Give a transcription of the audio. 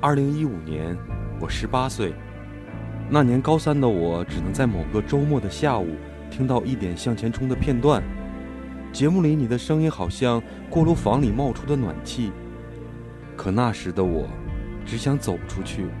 2015年，我18岁。那年高3的我，只能在某个周末的下午听到一点向前冲的片段。节目里你的声音好像锅炉房里冒出的暖气，可那时的我，只想走出去，